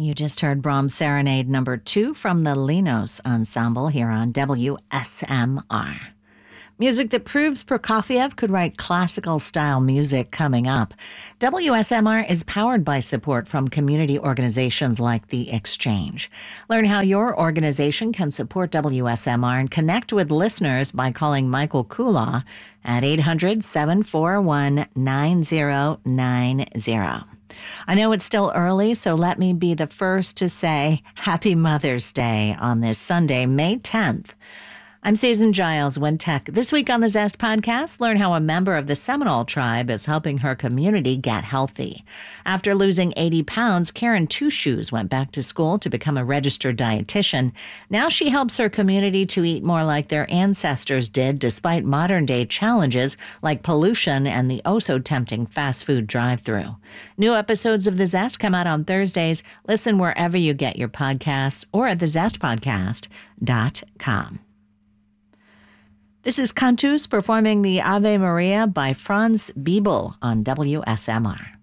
You just heard Brahms Serenade number 2 from the Linos Ensemble here on WSMR. Music that proves Prokofiev could write classical-style music coming up. WSMR is powered by support from community organizations like The Exchange. Learn how your organization can support WSMR and connect with listeners by calling Michael Kulaw at 800-741-9090. I know it's still early, so let me be the first to say Happy Mother's Day on this Sunday, May 10th. I'm Susan Giles, Wintech. This week on the Zest podcast, learn how a member of the Seminole tribe is helping her community get healthy. After losing 80 pounds, Karen Two Shoes went back to school to become a registered dietitian. Now she helps her community to eat more like their ancestors did, despite modern-day challenges like pollution and the oh-so-tempting fast food drive-thru. New episodes of The Zest come out on Thursdays. Listen wherever you get your podcasts or at thezestpodcast.com. This is Cantus performing the Ave Maria by Franz Biebel on WSMR.